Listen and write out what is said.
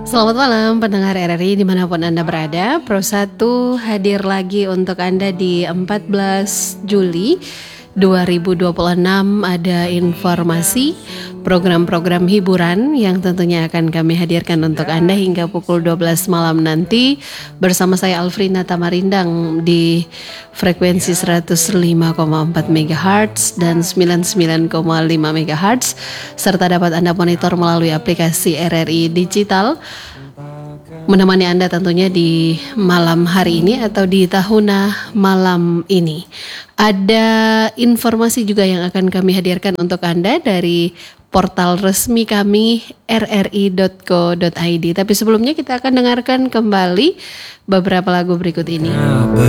Selamat malam pendengar RRI dimanapun Anda berada. Pro 1 hadir lagi untuk Anda di 14 Juli 2026. Ada informasi program-program hiburan yang tentunya akan kami hadirkan untuk Anda hingga pukul 12 malam nanti bersama saya Alfrina Tamarindang di frekuensi 105,4 MHz dan 99,5 MHz serta dapat Anda monitor melalui aplikasi RRI Digital menemani Anda tentunya di malam hari ini atau di tahuna malam ini. Ada informasi juga yang akan kami hadirkan untuk Anda dari portal resmi kami rri.co.id. Tapi sebelumnya kita akan dengarkan kembali beberapa lagu berikut ini.